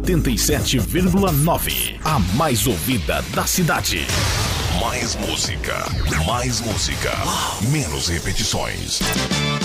87,9. A mais ouvida da cidade. Mais música. Menos repetições.